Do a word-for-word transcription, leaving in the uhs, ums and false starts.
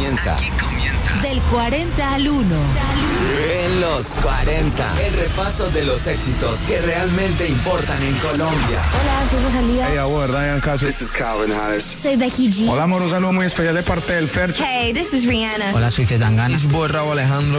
comienza. Aquí comienza. Del cuarenta al uno. En los cuarenta. El repaso de los éxitos que realmente importan en Colombia. Hola, soy Rosalía. Hey, abuelo, Ryan Caso. This is Calvin Harris. Soy Becky G. Hola, amor, un saludo muy especial de parte del Fercho. Hey, this is Rihanna. Hola, soy Zetangana. Es Raúl Alejandro.